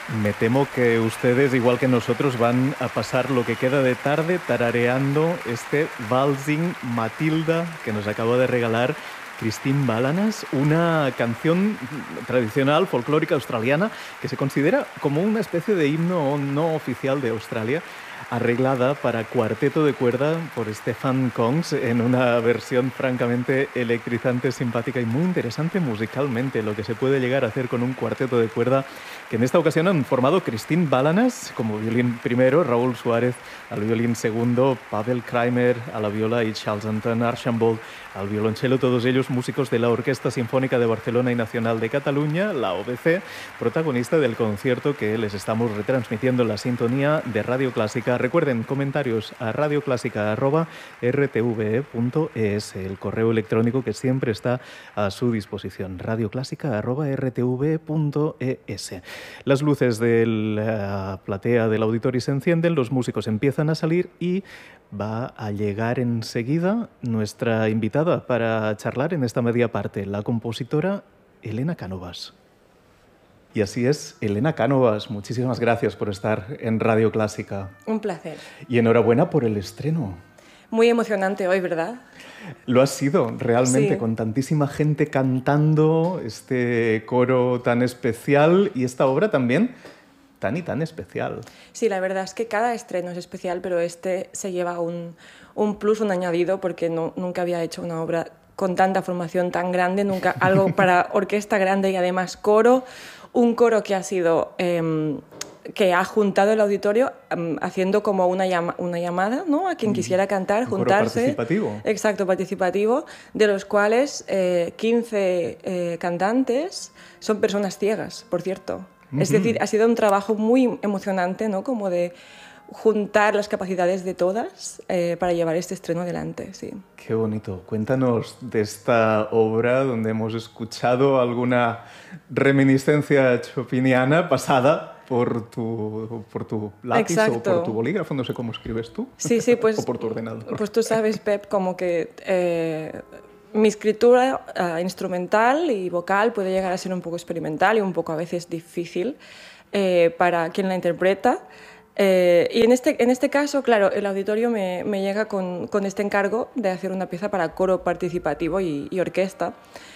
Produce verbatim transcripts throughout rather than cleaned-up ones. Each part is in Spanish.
Me temo que ustedes, igual que nosotros, van a pasar lo que queda de tarde tarareando este Waltzing Matilda que nos acaba de regalar Christine Balanas, una canción tradicional folclórica australiana que se considera como una especie de himno no oficial de Australia, arreglada para cuarteto de cuerda por Stefan Kongs en una versión francamente electrizante, simpática y muy interesante musicalmente, lo que se puede llegar a hacer con un cuarteto de cuerda que en esta ocasión han formado Christine Balanas como violín primero, Raúl Suárez al violín segundo, Pavel Kramer a la viola y Charles Antoine Archambault al violonchelo, todos ellos músicos de la Orquesta Sinfónica de Barcelona y Nacional de Cataluña, la O B C, protagonista del concierto que les estamos retransmitiendo en la sintonía de Radio Clásica. Recuerden, comentarios a radioclásica arroba r t v e punto e s, el correo electrónico que siempre está a su disposición, radioclásica arroba r t v e punto e s. Las luces de la platea del auditorio se encienden, los músicos empiezan a salir y va a llegar enseguida nuestra invitada para charlar en esta media parte, la compositora Elena Cánovas. Y así es, Elena Cánovas, muchísimas gracias por estar en Radio Clásica. Un placer. Y enhorabuena por el estreno. Muy emocionante hoy, ¿verdad? Lo ha sido, realmente, sí. Con tantísima gente cantando, este coro tan especial y esta obra también tan y tan especial. Sí, la verdad es que cada estreno es especial, pero este se lleva un, un plus, un añadido, porque no, nunca había hecho una obra con tanta formación tan grande, nunca algo para orquesta grande y además coro, un coro que ha sido... Eh, que ha juntado el auditorio um, haciendo como una, llama, una llamada, ¿no?, a quien quisiera cantar, un juntarse. Coro participativo. Exacto, participativo, de los cuales eh, quince eh, cantantes son personas ciegas, por cierto. Uh-huh. Es decir, ha sido un trabajo muy emocionante, ¿no?, como de juntar las capacidades de todas eh, para llevar este estreno adelante, sí. Qué bonito. Cuéntanos de esta obra donde hemos escuchado alguna reminiscencia chopiniana pasada por tu, por tu lápiz. Exacto. O por tu bolígrafo, no sé cómo escribes tú. Sí, sí, pues, o por tu ordenador. Pues tú sabes, Pep, como que eh, mi escritura uh, instrumental y vocal puede llegar a ser un poco experimental y un poco a veces difícil eh, para quien la interpreta. Eh, y en este, en este caso, claro, el auditorio me, me llega con, con este encargo de hacer una pieza para coro participativo y, y orquesta.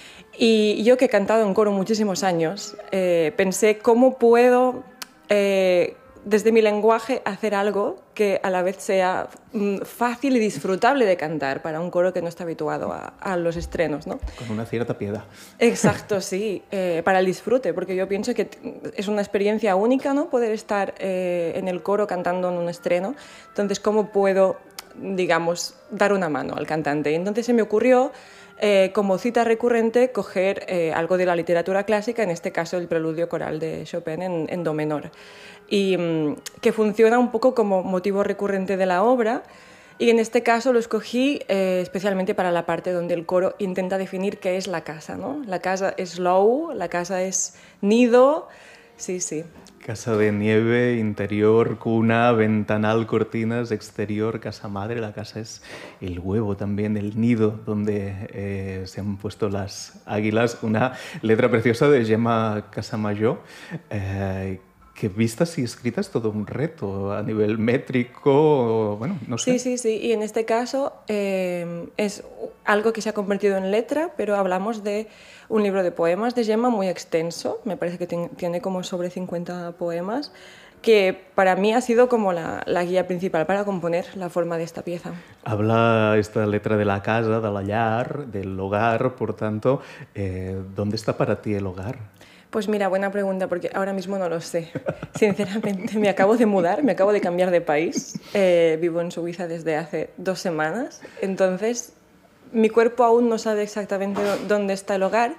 Y yo, que he cantado en coro muchísimos años, eh, pensé cómo puedo, eh, desde mi lenguaje, hacer algo que a la vez sea mm, fácil y disfrutable de cantar para un coro que no está habituado a, a los estrenos, ¿no? Con una cierta piedad. Exacto, sí, eh, para el disfrute, porque yo pienso que es una experiencia única, ¿no?, poder estar eh, en el coro cantando en un estreno. Entonces, ¿cómo puedo, digamos, dar una mano al cantante? Y entonces se me ocurrió, Eh, como cita recurrente, coger eh, algo de la literatura clásica, en este caso el preludio coral de Chopin en, en do menor, y mm, que funciona un poco como motivo recurrente de la obra, y en este caso lo escogí eh, especialmente para la parte donde el coro intenta definir qué es la casa, ¿no? La casa es low, la casa es nido, sí, sí. Casa de nieve, interior, cuna, ventanal, cortinas, exterior, casa madre. La casa es el huevo también, el nido donde eh, se han puesto las águilas. Una letra preciosa de Gemma Casamayor, eh, que vistas y escritas todo un reto a nivel métrico, bueno, no sé. Sí, sí, sí, y en este caso eh, es algo que se ha convertido en letra, pero hablamos de un libro de poemas de Gemma muy extenso, me parece que tiene como sobre cincuenta poemas, que para mí ha sido como la, la guía principal para componer la forma de esta pieza. Habla esta letra de la casa, de la llar, del hogar, por tanto, eh, ¿dónde está para ti el hogar? Pues mira, buena pregunta, porque ahora mismo no lo sé. Sinceramente, me acabo de mudar, me acabo de cambiar de país. Eh, vivo en Suiza desde hace dos semanas. Entonces, mi cuerpo aún no sabe exactamente dónde está el hogar,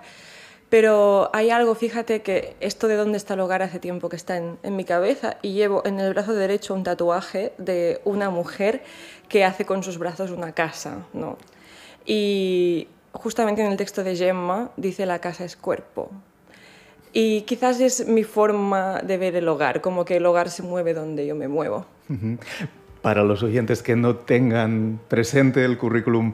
pero hay algo, fíjate, que esto de dónde está el hogar hace tiempo que está en, en mi cabeza, y llevo en el brazo derecho un tatuaje de una mujer que hace con sus brazos una casa, ¿no? Y justamente en el texto de Gemma dice: la casa es cuerpo. Y quizás es mi forma de ver el hogar, como que el hogar se mueve donde yo me muevo. Uh-huh. Para los oyentes que no tengan presente el currículum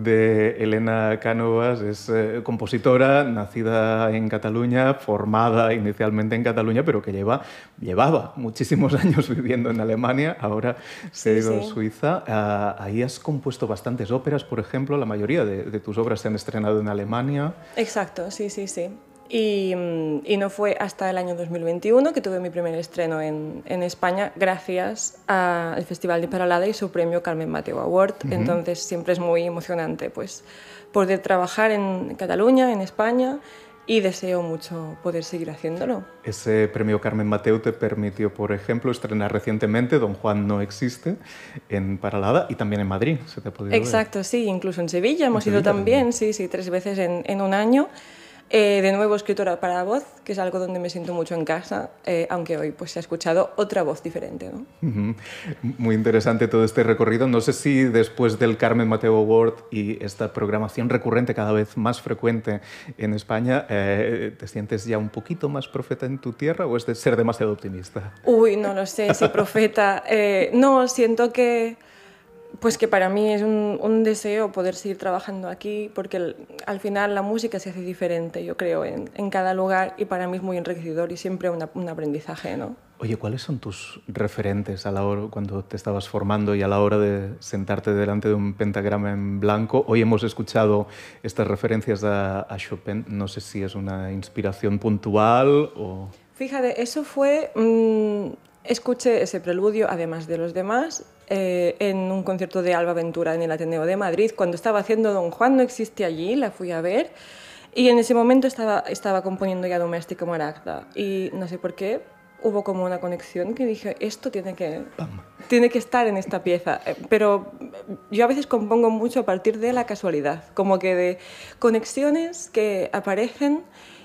de Elena Cánovas, es eh, compositora, nacida en Cataluña, formada inicialmente en Cataluña, pero que lleva, llevaba muchísimos años viviendo en Alemania, ahora se ha ido sí, sí. a Suiza. Ah, ahí has compuesto bastantes óperas, por ejemplo, la mayoría de, de tus obras se han estrenado en Alemania. Exacto, sí, sí, sí. Y, y no fue hasta el año dos mil veintiuno que tuve mi primer estreno en, en España gracias al Festival de Peralada y su premio Carmen Mateu Award. Uh-huh. Entonces siempre es muy emocionante pues, poder trabajar en Cataluña, en España, y deseo mucho poder seguir haciéndolo. Ese premio Carmen Mateu te permitió, por ejemplo, estrenar recientemente Don Juan no existe en Peralada y también en Madrid. ¿Se te ha podido Exacto, ver? Sí, incluso en Sevilla hemos ido también, también, sí, sí, tres veces en, en un año. Eh, de nuevo escritora para voz, que es algo donde me siento mucho en casa, eh, aunque hoy pues, se ha escuchado otra voz diferente, ¿no? Uh-huh. Muy interesante todo este recorrido. No sé si después del Carmen Mateu Award y esta programación recurrente cada vez más frecuente en España, eh, ¿te sientes ya un poquito más profeta en tu tierra o es de ser demasiado optimista? Uy, no lo sé, si profeta. Eh, no, siento que... Pues que para mí es un, un deseo poder seguir trabajando aquí, porque el, al final la música se hace diferente, yo creo, en, en cada lugar, y para mí es muy enriquecedor y siempre una, un aprendizaje, ¿no? Oye, ¿cuáles son tus referentes a la hora, cuando te estabas formando y a la hora de sentarte delante de un pentagrama en blanco? Hoy hemos escuchado estas referencias a, a Chopin. No sé si es una inspiración puntual o... Fíjate, eso fue... Mmm, escuché ese preludio, además de los demás, eh, en un concierto de Alba Ventura en el Ateneo de Madrid. Cuando estaba haciendo Don Juan no existe allí, la fui a ver, y en ese momento estaba, estaba componiendo ya Domestico Maragda, y no sé por qué hubo como una conexión que dije, esto tiene que, tiene que estar en esta pieza. Pero yo a veces compongo mucho a partir de la casualidad, como que de conexiones que aparecen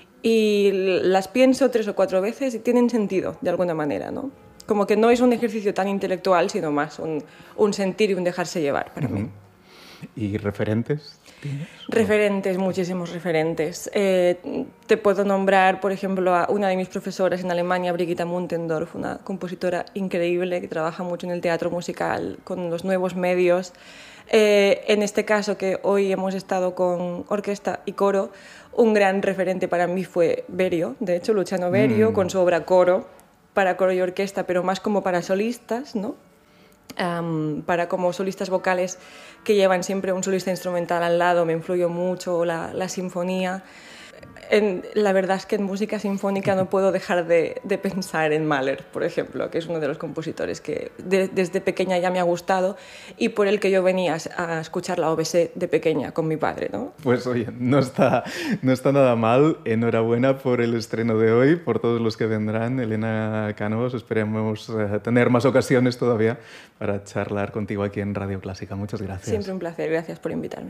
y las pienso tres o cuatro veces y tienen sentido de alguna manera, ¿no? Como que no es un ejercicio tan intelectual, sino más un, un sentir y un dejarse llevar para uh-huh. mí. ¿Y referentes? ¿Tienes? Referentes, muchísimos referentes. Eh, te puedo nombrar, por ejemplo, a una de mis profesoras en Alemania, Brigitta Muntendorf, una compositora increíble que trabaja mucho en el teatro musical, con los nuevos medios. Eh, en este caso, que hoy hemos estado con orquesta y coro, un gran referente para mí fue Berio, de hecho, Luciano Berio, mm. con su obra Coro, para coro y orquesta, pero más como para solistas, ¿no? Um, para como solistas vocales que llevan siempre un solista instrumental al lado, me influyó mucho la, la sinfonía. En, la verdad es que en música sinfónica no puedo dejar de, de pensar en Mahler, por ejemplo, que es uno de los compositores que de, desde pequeña ya me ha gustado y por el que yo venía a escuchar la O B S de pequeña con mi padre, ¿no? Pues oye, no está, no está nada mal. Enhorabuena por el estreno de hoy, por todos los que vendrán. Elena Cánovas, esperemos uh, tener más ocasiones todavía para charlar contigo aquí en Radio Clásica. Muchas gracias. Siempre un placer, gracias por invitarme.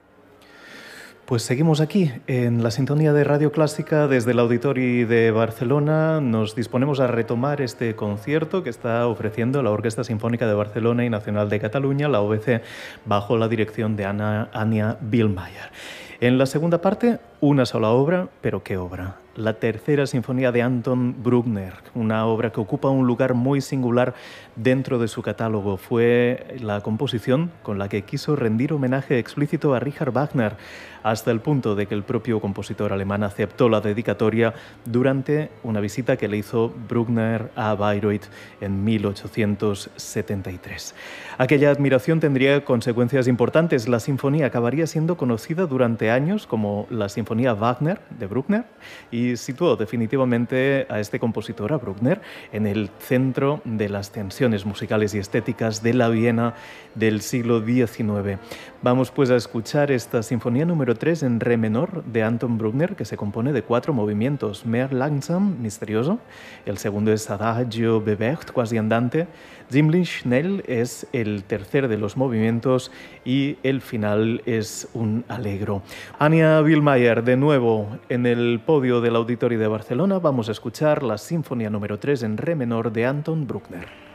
Pues seguimos aquí en la sintonía de Radio Clásica desde el Auditori de Barcelona. Nos disponemos a retomar este concierto que está ofreciendo la Orquesta Sinfónica de Barcelona y Nacional de Cataluña, la O B C, bajo la dirección de Anna, Anja Bihlmeier. En la segunda parte, una sola obra, pero ¿qué obra? La tercera sinfonía de Anton Bruckner, una obra que ocupa un lugar muy singular dentro de su catálogo. Fue la composición con la que quiso rendir homenaje explícito a Richard Wagner, hasta el punto de que el propio compositor alemán aceptó la dedicatoria durante una visita que le hizo Bruckner a Bayreuth en mil ochocientos setenta y tres. Aquella admiración tendría consecuencias importantes. La sinfonía acabaría siendo conocida durante años como la Sinfonía Wagner de Bruckner y situó definitivamente a este compositor, a Bruckner, en el centro de las tensiones musicales y estéticas de la Viena del siglo diecinueve. Vamos pues a escuchar esta sinfonía número tres en re menor de Anton Bruckner, que se compone de cuatro movimientos: Mehr langsam, misterioso; el segundo es Adagio bewegt, quasi andante; Ziemlich schnell es el tercer de los movimientos y el final es un allegro. Anja Bihlmeier, de nuevo en el podio del Auditori de Barcelona, vamos a escuchar la sinfonía número tres en re menor de Anton Bruckner.